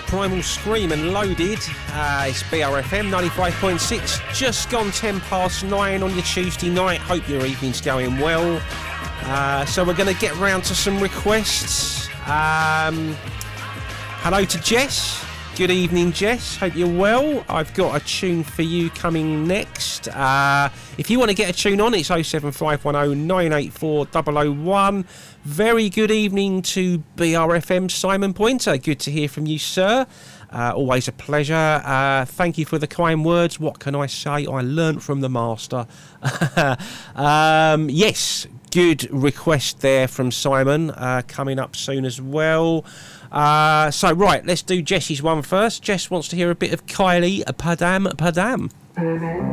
Primal Scream and Loaded. It's BRFM 95.6. Just gone 10 past 9 on your Tuesday night. Hope your evening's going well. So we're going to get round to some requests. Hello to Jess. Good evening, Jess. Hope you're well. I've got a tune for you coming next. If you want to get a tune on, it's 07510 984 001. Very good evening to BRFM Simon Pointer. Good to hear from you, sir. Always a pleasure. Thank you for the kind words. What can I say? I learnt from the master. Yes, good request there from Simon. Coming up soon as well. So, right, let's do Jessie's one first. Jess wants to hear a bit of Kylie Padam Padam.